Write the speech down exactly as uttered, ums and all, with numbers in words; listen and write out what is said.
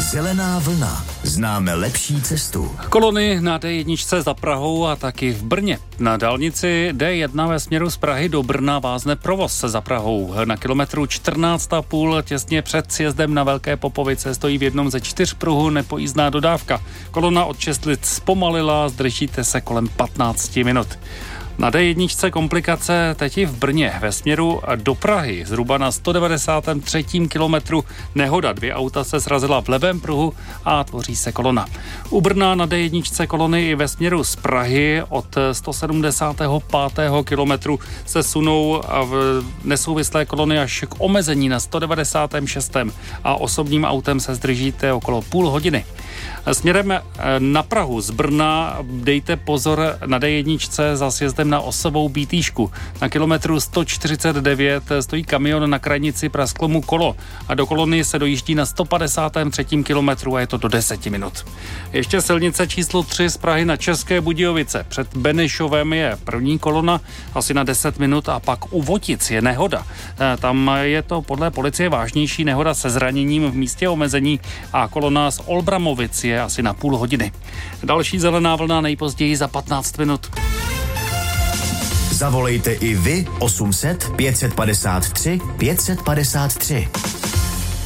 Zelená vlna. Známe lepší cestu. Kolony na D jedna za Prahou a taky v Brně. Na dálnici D jedna ve směru z Prahy do Brna vázne provoz se za Prahou. Na kilometru čtrnáct a půl těsně před sjezdem na Velké Popovice stojí v jednom ze čtyř pruhů nepojízdná dodávka. Kolona od Čestlic zpomalila, zdržíte se kolem patnáct minut. Na D jedna komplikace teď i v Brně ve směru do Prahy. Zhruba na sto devadesátém třetím kilometru nehoda. Dvě auta se srazila v levém pruhu a tvoří se kolona. U Brna na D jedna kolony i ve směru z Prahy od sto sedmdesátého pátého kilometru se sunou v nesouvislé kolony až k omezení na sto devadesátém šestém a osobním autem se zdržíte okolo půl hodiny. Směrem na Prahu z Brna dejte pozor na D jedna za sjezdem na Osovou Bítýšku. Na kilometru sto čtyřicet devět stojí kamion, na krajnici prasklo mu kolo a do kolony se dojíždí na sto padesátém třetím kilometru a je to do deseti minut. Ještě silnice číslo tři z Prahy na České Budějovice. Před Benešovem je první kolona asi na deset minut a pak u Votic je nehoda. Tam je to podle policie vážnější nehoda se zraněním v místě omezení a kolona z Olbramovic je asi na půl hodiny. Další zelená vlna nejpozději za patnáct minut. Zavolejte i vy osm set pět set padesát tři pět set padesát tři.